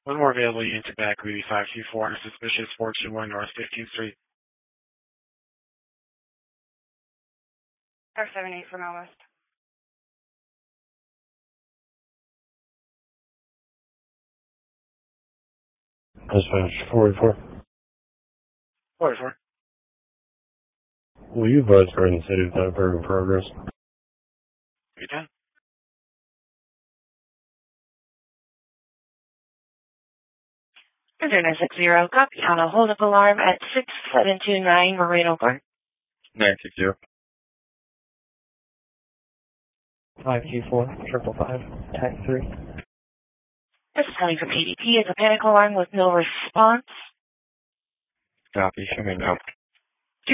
One more available unit to back, Ruby 524 on a suspicious 421 North 15th Street. R78 from Elwest. Dispatch 44. 44. Will you advise Garden City of that burger progress? You done? Cruiser 960, copy on a hold-up alarm at 6729 Moreno Park. 960. 524 555, tag 3. This is coming from ADP as a panic alarm with no response. Copy, showing up.